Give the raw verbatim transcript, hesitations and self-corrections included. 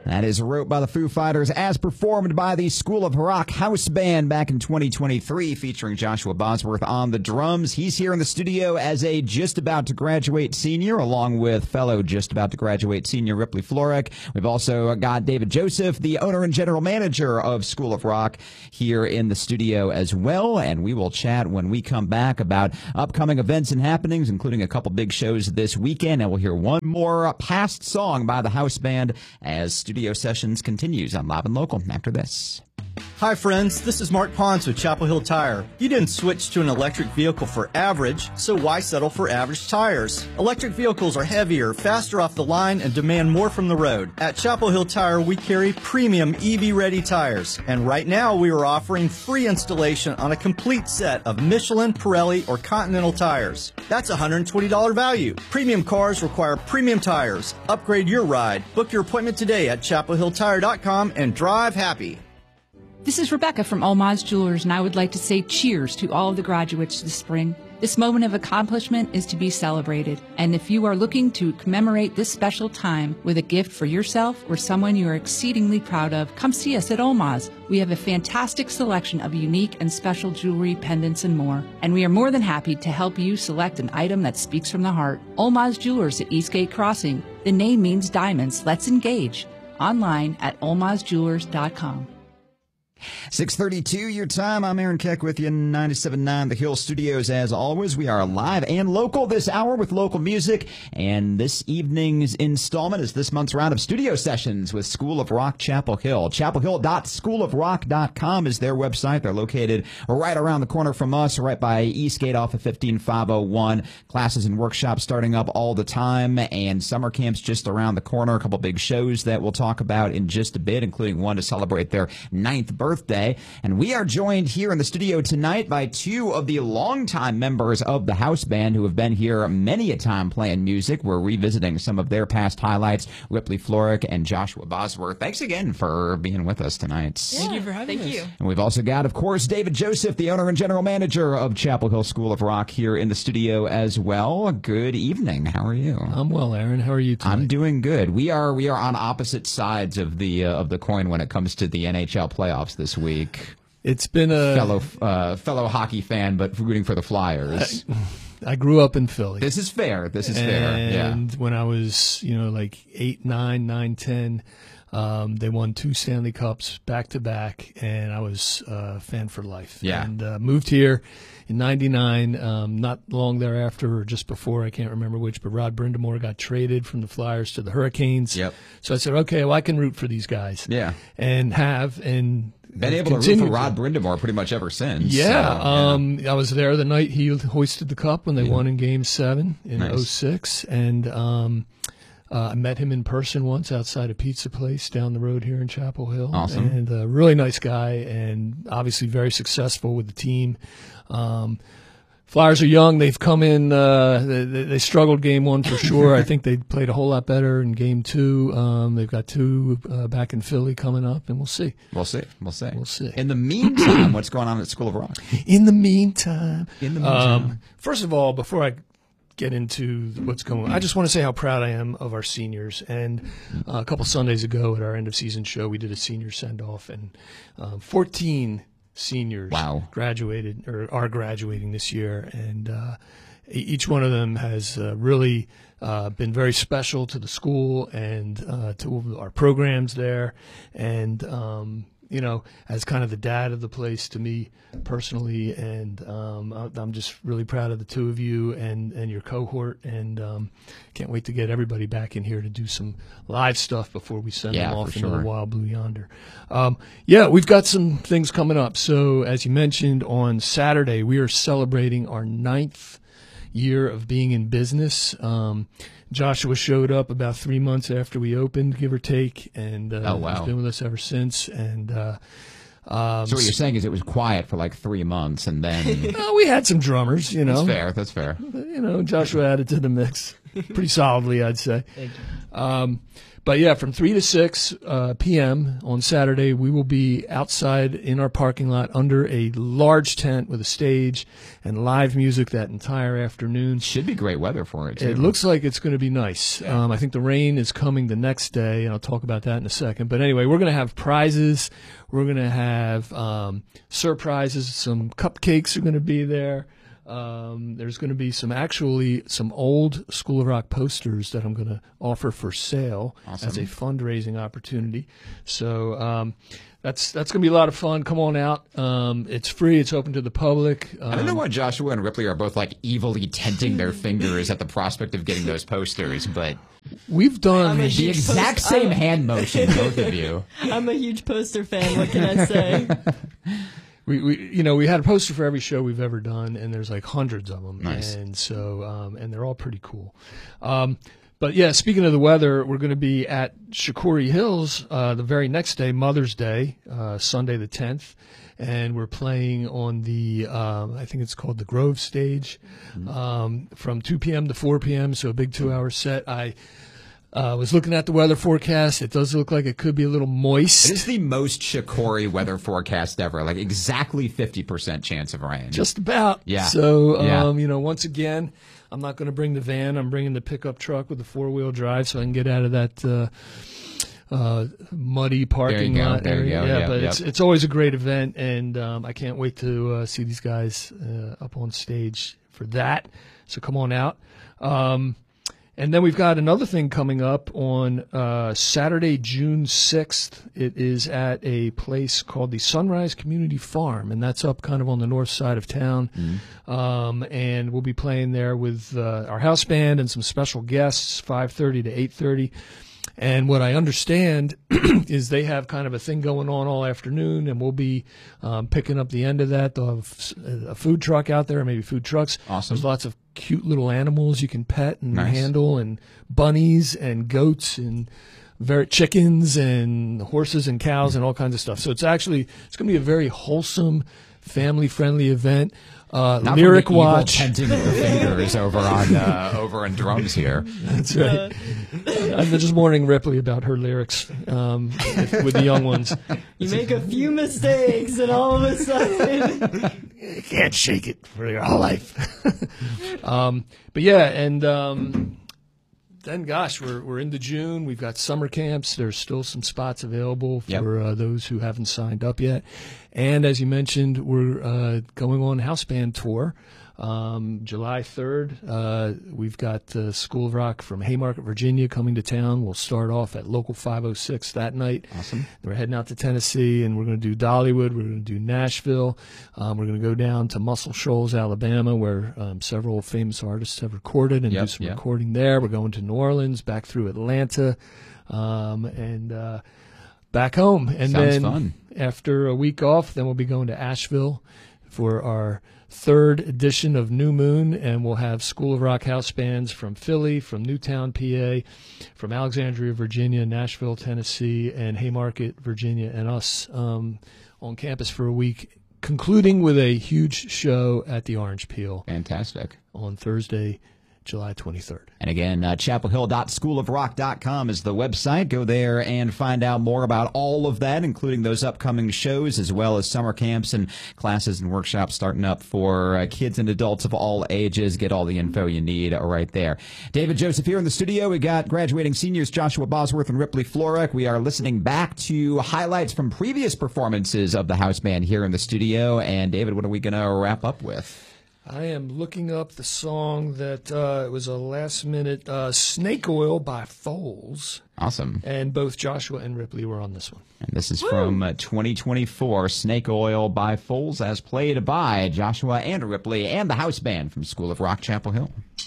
That is wrote by the Foo Fighters as performed by the School of Rock House Band back in twenty twenty-three, featuring Joshua Bosworth on the drums. He's here in the studio as a just about to graduate senior, along with fellow just about to graduate senior Ripley Florek. We've also got David Joseph, the owner and general manager of School of Rock, here in the studio as well. And we will chat when we come back about upcoming events and happenings, including a couple big shows this weekend. And we'll hear one more past song by the house band as studio sessions continues on Live and Local after this. Hi friends, this is Mark Pons with Chapel Hill Tire. You didn't switch to an electric vehicle for average, so why settle for average tires? Electric vehicles are heavier, faster off the line, and demand more from the road. At Chapel Hill Tire, we carry premium E V-ready tires, and right now we are offering free installation on a complete set of Michelin, Pirelli, or Continental tires. That's a one hundred twenty dollars value. Premium cars require premium tires. Upgrade your ride. Book your appointment today at chapel hill tire dot com and drive happy. This is Rebecca from Olmaz Jewelers, and I would like to say cheers to all of the graduates this spring. This moment of accomplishment is to be celebrated, and if you are looking to commemorate this special time with a gift for yourself or someone you are exceedingly proud of, come see us at Olmaz. We have a fantastic selection of unique and special jewelry, pendants, and more, and we are more than happy to help you select an item that speaks from the heart. Olmaz Jewelers at Eastgate Crossing. The name means diamonds. Let's engage. Online at olmaz jewelers dot com. six thirty-two your time. I'm Aaron Keck with you, ninety-seven point nine The Hill Studios. As always, we are live and local this hour with local music. And this evening's installment is this month's round of studio sessions with School of Rock Chapel Hill. chapel hill dot school of rock dot com is their website. They're located right around the corner from us, right by Eastgate off of fifteen five oh one. Classes and workshops starting up all the time, and summer camps just around the corner. A couple big shows that we'll talk about in just a bit, including one to celebrate their ninth birthday. birthday. And we are joined here in the studio tonight by two of the longtime members of the house band who have been here many a time playing music. We're revisiting some of their past highlights, Ripley Florek and Joshua Bosworth. Thanks again for being with us tonight. Yeah, thank you for having thank us. You. And we've also got, of course, David Joseph, the owner and general manager of Chapel Hill School of Rock, here in the studio as well. Good evening. How are you? I'm well, Aaron. How are you tonight? I'm doing good. We are we are on opposite sides of the uh, of the coin when it comes to the N H L playoffs this week. It's been a fellow uh, fellow hockey fan, but rooting for the Flyers. I, I grew up in Philly. This is fair. This is and fair. Yeah. And when I was, you know, like eight, nine, nine, ten, um, they won two Stanley Cups back to back, and I was a fan for life. Yeah. And uh, moved here in ninety-nine. Um, not long thereafter, or just before, I can't remember which, but Rod Brindamore got traded from the Flyers to the Hurricanes. Yep. So I said, okay, well, I can root for these guys. Yeah. And have and. Been able to root for Rod Brindamore pretty much ever since. Yeah, so, yeah. Um, I was there the night he hoisted the cup when they yeah. won in Game seven in nice. oh six, and um, uh, I met him in person once outside a pizza place down the road here in Chapel Hill. Awesome. And a really nice guy, and obviously very successful with the team. Um, Flyers are young. They've come in. Uh, they, they struggled game one for sure. I think they played a whole lot better in game two. Um, they've got two uh, back in Philly coming up, and we'll see. We'll see. We'll see. We'll see. In the meantime, what's going on at School of Rock? In the meantime. In the meantime. Um, first of all, before I get into what's going on, I just want to say how proud I am of our seniors. And uh, a couple Sundays ago at our end of season show, we did a senior send off, and um, fourteen seniors wow. graduated or are graduating this year, and uh, each one of them has uh, really uh, been very special to the school and uh, to our programs there, and um, you know, as kind of the dad of the place to me personally, and um, I'm just really proud of the two of you and, and your cohort, and um, can't wait to get everybody back in here to do some live stuff before we send yeah, them off for into sure. the wild blue yonder. Um, yeah, we've got some things coming up. So as you mentioned, on Saturday we are celebrating our ninth year of being in business. Um, Joshua showed up about three months after we opened, give or take, and uh, oh, wow. he's been with us ever since. And uh, um, so what you're saying is it was quiet for like three months, and then uh, we had some drummers. You know, that's fair. That's fair. You know, Joshua added to the mix. pretty solidly, I'd say. Thank you. Um, but yeah, from three to six uh, p m on Saturday, we will be outside in our parking lot under a large tent with a stage and live music that entire afternoon. Should be great weather for it, too. It looks like it's going to be nice. Um, I think the rain is coming the next day, and I'll talk about that in a second. But anyway, we're going to have prizes. We're going to have um, surprises. Some cupcakes are going to be there. Um, there's going to be some actually some old School of Rock posters that I'm going to offer for sale Awesome. as a fundraising opportunity. So um, that's that's going to be a lot of fun. Come on out. Um, it's free. It's open to the public. Um, I don't know why Joshua and Ripley are both like evilly tenting their fingers at the prospect of getting those posters, but we've done I'm a the huge exact post- same I'm- hand motion, both of you. I'm a huge poster fan. What can I say? We, we, you know, we had a poster for every show we've ever done, and there's like hundreds of them. Nice. And so, um, and they're all pretty cool. Um, but yeah, speaking of the weather, we're going to be at Shakori Hills uh, the very next day, Mother's Day, uh, Sunday the tenth, and we're playing on the, um, I think it's called the Grove Stage, um, from two p m to four p m. So a big two-hour set. I. I uh, was looking at the weather forecast. It does look like it could be a little moist. It is the most Shakori weather forecast ever, like exactly fifty percent chance of rain. Just about. Yeah. So, um, Yeah. you know, once again, I'm not going to bring the van. I'm bringing the pickup truck with the four-wheel drive so I can get out of that uh, uh, muddy parking There you go. lot There you area. go. Yeah, Yep, but yep. it's it's always a great event, and um, I can't wait to uh, see these guys uh, up on stage for that. So come on out. Um, And then we've got another thing coming up on uh, Saturday, June sixth. It is at a place called the Sunrise Community Farm, and that's up kind of on the north side of town. Mm-hmm. Um, and we'll be playing there with uh, our house band and some special guests, five thirty to eight thirty. And what I understand is they have kind of a thing going on all afternoon, and we'll be um, picking up the end of that. They'll have a food truck out there, maybe food trucks. Awesome. There's lots of cute little animals you can pet and Nice. handle, and bunnies and goats and very chickens and horses and cows and all kinds of stuff. So it's actually it's going to be a very wholesome, family-friendly event. Uh, Not lyric from the evil watch. tenting of the fingers over on uh, over on drums here. That's right. I'm just warning Ripley about her lyrics um, with, with the young ones. You make a few mistakes, and all of a sudden, You can't shake it for your whole life. um, but yeah, and um, then, gosh, we're we're into June. We've got summer camps. There's still some spots available for Yep. uh, those who haven't signed up yet. And as you mentioned, we're uh, going on house band tour. Um, July third, uh, we've got uh, School of Rock from Haymarket, Virginia, coming to town. We'll start off at Local five oh six that night. Awesome. We're heading out to Tennessee, and we're going to do Dollywood. We're going to do Nashville. Um, we're going to go down to Muscle Shoals, Alabama, where um, several famous artists have recorded, and Yep, do some yep. recording there. We're going to New Orleans, back through Atlanta, um, and uh, back home. And Sounds then fun. after a week off, then we'll be going to Asheville for our third edition of New Moon, and we'll have School of Rock house bands from Philly, from Newtown, P A, from Alexandria, Virginia, Nashville, Tennessee, and Haymarket, Virginia, and us um, on campus for a week, concluding with a huge show at the Orange Peel Fantastic. on Thursday, July twenty-third. And again, uh, chapel hill dot school of rock dot com is the website. Go there and find out more about all of that, including those upcoming shows, as well as summer camps and classes and workshops starting up for uh, kids and adults of all ages. Get all the info you need right there. David Joseph here in the studio. We got graduating seniors Joshua Bosworth and Ripley Florek. We are listening back to highlights from previous performances of the house band here in the studio. And David, what are we going to wrap up with? I am looking up the song that uh, it was a last-minute uh, Snake Oil by Foles, Awesome. and both Joshua and Ripley were on this one. And this is from uh, twenty twenty-four, Snake Oil by Foles, as played by Joshua and Ripley and the house band from School of Rock, Chapel Hill.